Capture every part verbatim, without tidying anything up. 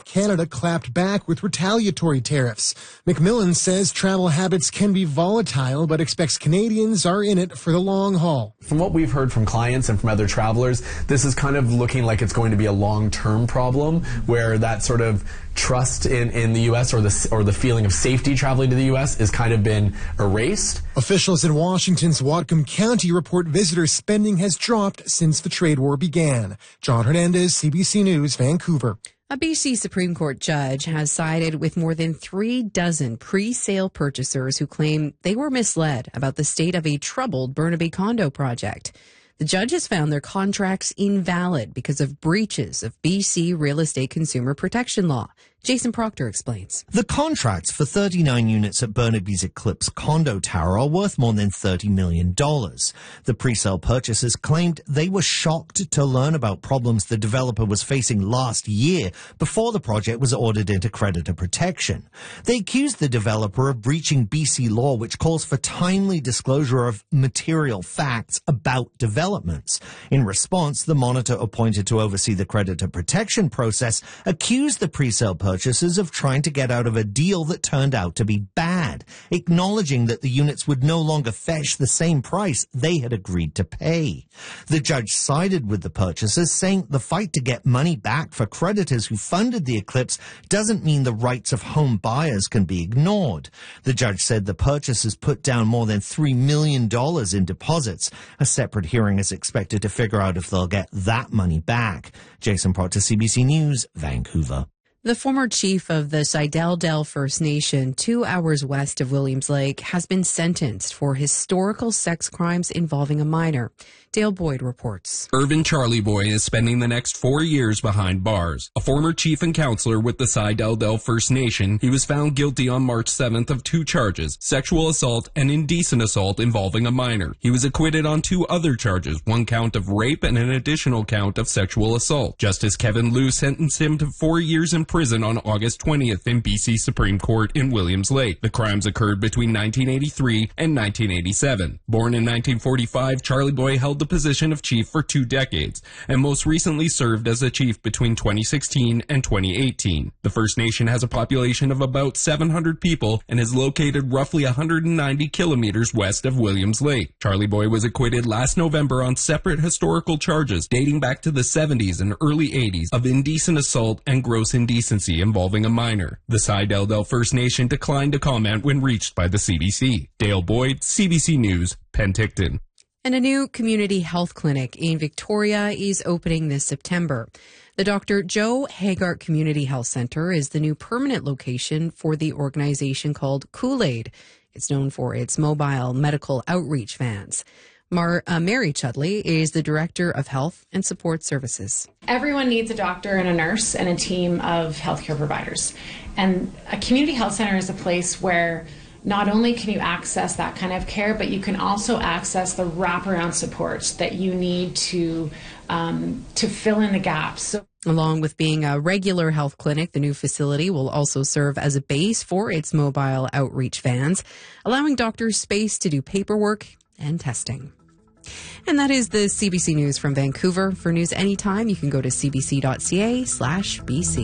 Canada clapped back with retaliatory tariffs. McMillan says travel habits can be volatile, but expects Canadians are in it for the long haul. From what we've heard from clients and from other travelers, this is kind of looking like it's going to be a long-term problem where that sort of trust in, in the U S or the or the feeling of safety traveling to the U S has kind of been erased. Officials in Washington's Whatcom County report visitor spending has dropped since the trade war began. John Hernandez, C B C News, Vancouver. A B C Supreme Court judge has sided with more than three dozen pre-sale purchasers who claim they were misled about the state of a troubled Burnaby condo project. The judge has found their contracts invalid because of breaches of B C real estate consumer protection law. Jason Proctor explains. The contracts for thirty-nine units at Burnaby's Eclipse condo tower are worth more than thirty million dollars. The pre-sale purchasers claimed they were shocked to learn about problems the developer was facing last year before the project was ordered into creditor protection. They accused the developer of breaching B C law, which calls for timely disclosure of material facts about developments. In response, the monitor appointed to oversee the creditor protection process accused the pre-sale purchasers purchasers of trying to get out of a deal that turned out to be bad, acknowledging that the units would no longer fetch the same price they had agreed to pay. The judge sided with the purchasers, saying the fight to get money back for creditors who funded the Eclipse doesn't mean the rights of home buyers can be ignored. The judge said the purchasers put down more than three million dollars in deposits. A separate hearing is expected to figure out if they'll get that money back. Jason Proctor, C B C News, Vancouver. The former chief of the Seidel Dell First Nation, two hours west of Williams Lake, has been sentenced for historical sex crimes involving a minor. Dale Boyd reports. Irvin Charlie Boy is spending the next four years behind bars. A former chief and counselor with the Seidel Dell First Nation, he was found guilty on March seventh of two charges, sexual assault and indecent assault involving a minor. He was acquitted on two other charges, one count of rape and an additional count of sexual assault. Justice Kevin Liu sentenced him to four years in prison on August twentieth in B C Supreme Court in Williams Lake. The crimes occurred between nineteen eighty-three and nineteen eighty-seven. Born in nineteen forty-five, Charlie Boy held the position of chief for two decades, and most recently served as a chief between twenty sixteen and twenty eighteen. The First Nation has a population of about seven hundred people and is located roughly one hundred ninety kilometers west of Williams Lake. Charlie Boy was acquitted last November on separate historical charges dating back to the seventies and early eighties of indecent assault and gross indecency involving a minor. The Seidel Dell First Nation declined to comment when reached by the C B C. Dale Boyd, C B C News, Penticton. And a new community health clinic in Victoria is opening this September. The Doctor Joe Haggart Community Health Centre is the new permanent location for the organization called Kool-Aid. It's known for its mobile medical outreach vans. Mar- uh, Mary Chudley is the Director of Health and Support Services. Everyone needs a doctor and a nurse and a team of healthcare providers. And a community health center is a place where not only can you access that kind of care, but you can also access the wraparound supports that you need to um, to fill in the gaps. So Along with being a regular health clinic, the new facility will also serve as a base for its mobile outreach vans, allowing doctors space to do paperwork and testing. And that is the C B C News from Vancouver. For news anytime, you can go to cbc.ca slash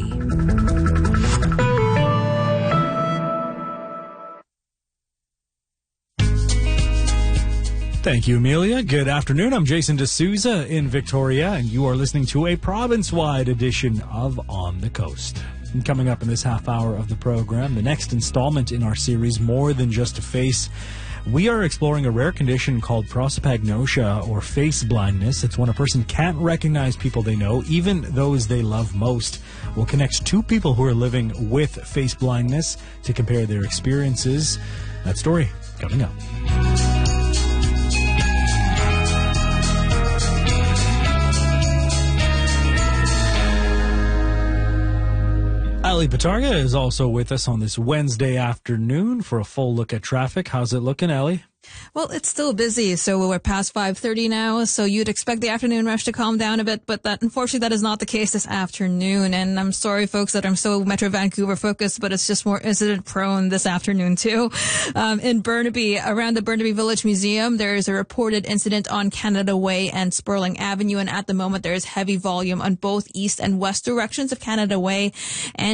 BC. Thank you, Amelia. Good afternoon. I'm Jason D'Souza in Victoria, and you are listening to a province-wide edition of On the Coast. And coming up in this half hour of the program, the next installment in our series, More Than Just a Face, we are exploring a rare condition called prosopagnosia, or face blindness. It's when a person can't recognize people they know, even those they love most. We'll connect two people who are living with face blindness to compare their experiences. That story coming up. Ali Patarga is also with us on this Wednesday afternoon for a full look at traffic. How's it looking, Ali? Well, it's still busy, so we're past five thirty now, so you'd expect the afternoon rush to calm down a bit, but that unfortunately that is not the case this afternoon, and I'm sorry, folks, that I'm so Metro Vancouver focused, but it's just more incident prone this afternoon, too. Um, in Burnaby, around the Burnaby Village Museum, there is a reported incident on Canada Way and Sperling Avenue, and at the moment there is heavy volume on both east and west directions of Canada Way, and